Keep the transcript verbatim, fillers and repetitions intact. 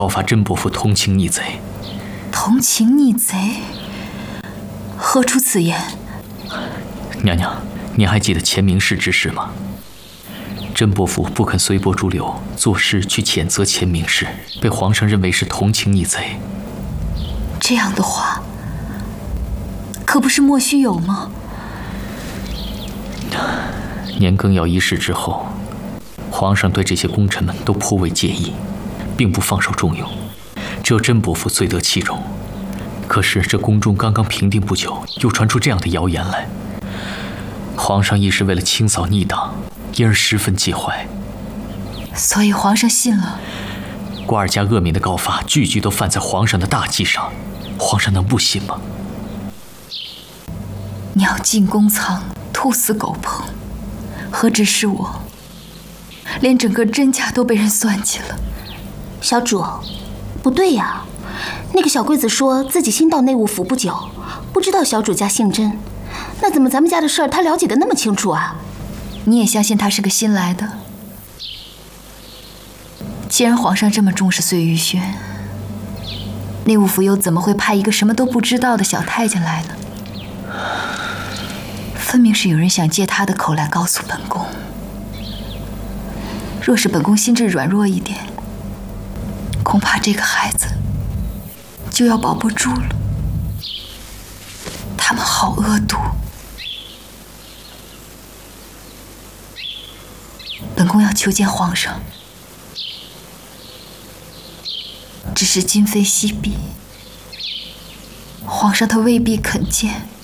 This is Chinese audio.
告发甄伯父同情逆贼。 同情逆贼？何出此言？ 娘娘，您还记得钱明氏之事吗？甄伯父不肯随波逐流，作诗去谴责钱明氏，被皇上认为是同情逆贼。 这样的话，可不是莫须有吗？ 年羹尧一事之后，皇上对这些功臣们都颇为介意，并不放手重用，只有甄伯父最得其中。可是这宫中刚刚平定不久，又传出这样的谣言来，皇上一时为了清扫逆党，因而十分介怀。 所以皇上信了？ 瓜尔佳恶民的告发，句句都犯在皇上的大忌上，皇上能不信吗？ 鸟尽弓藏，兔死狗烹，何止是我，连整个甄家都被人算计了。 小主，不对呀，那个小贵子说自己新到内务府不久，不知道小主家姓甄，那怎么咱们家的事儿他了解得那么清楚啊？ 你也相信他是个新来的？既然皇上这么重视碎玉轩，内务府又怎么会派一个什么都不知道的小太监来呢？分明是有人想借他的口来告诉本宫。若是本宫心智软弱一点，恐怕这个孩子就要保不住了。他们好恶毒！本宫要求见皇上，只是今非昔比，皇上他未必肯见。